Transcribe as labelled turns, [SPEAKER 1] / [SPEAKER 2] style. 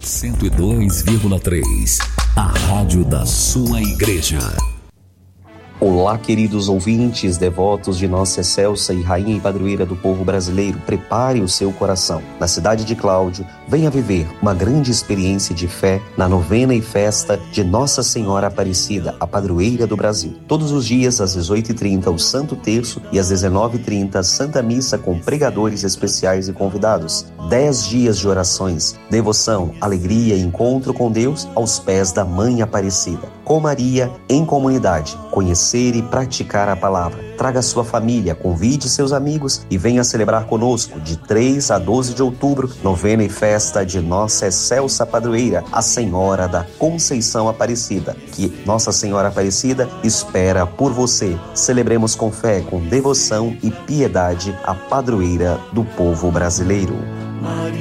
[SPEAKER 1] 102,3, a rádio da sua igreja.
[SPEAKER 2] Olá, queridos ouvintes, devotos de Nossa Excelsa e Rainha e Padroeira do povo brasileiro, prepare o seu coração. Na cidade de Cláudio, venha viver uma grande experiência de fé na novena e festa de Nossa Senhora Aparecida, a Padroeira do Brasil. Todos os dias, às 18h30, o Santo Terço e às 19h30, a Santa Missa com pregadores especiais e convidados. 10 dias de orações, devoção, alegria e encontro com Deus aos pés da Mãe Aparecida. Com Maria, em comunidade, conhecer e praticar a palavra. Traga sua família, convide seus amigos e venha celebrar conosco de 3 a 12 de outubro, novena e festa de Nossa Excelsa Padroeira, a Senhora da Conceição Aparecida, que Nossa Senhora Aparecida espera por você. Celebremos com fé, com devoção e piedade a Padroeira do povo brasileiro.